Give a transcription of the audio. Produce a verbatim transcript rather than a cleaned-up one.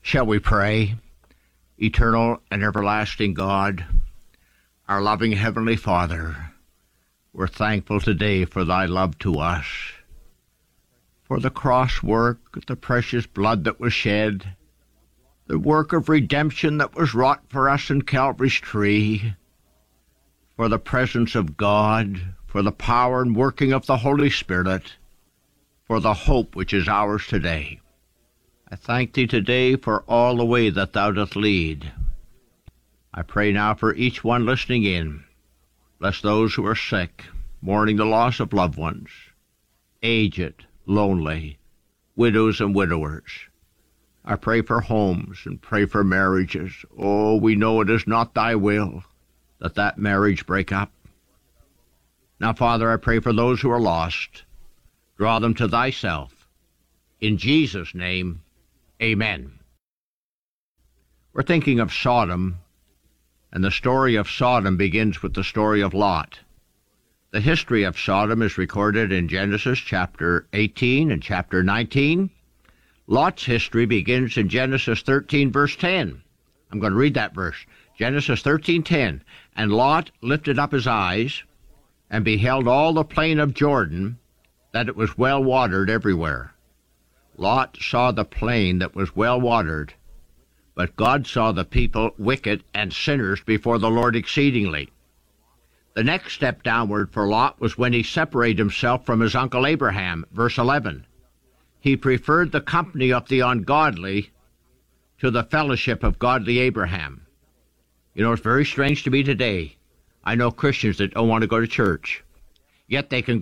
Shall we pray? Eternal and everlasting God, our loving Heavenly Father, we're thankful today for thy love to us, for the cross work, the precious blood that was shed, the work of redemption that was wrought for us in Calvary's tree, for the presence of God, for the power and working of the Holy Spirit, for the hope which is ours today. I thank thee today for all the way that thou dost lead. I pray now for each one listening in. Bless those who are sick, mourning the loss of loved ones, aged, lonely, widows and widowers. I pray for homes and pray for marriages. Oh, we know it is not thy will that that marriage break up. Now, Father, I pray for those who are lost. Draw them to thyself. In Jesus' name, amen. We're thinking of Sodom, and the story of Sodom begins with the story of Lot. The history of Sodom is recorded in Genesis chapter eighteen and chapter nineteen. Lot's history begins in Genesis thirteen, verse ten. I'm going to read that verse. Genesis thirteen ten. And Lot lifted up his eyes and beheld all the plain of Jordan, that it was well watered everywhere. Lot saw the plain that was well watered, but God saw the people wicked and sinners before the Lord exceedingly. The next step downward for Lot was when he separated himself from his uncle Abraham, verse eleven. He preferred the company of the ungodly to the fellowship of godly Abraham. You know, it's very strange to me today. I know Christians that don't want to go to church, yet they can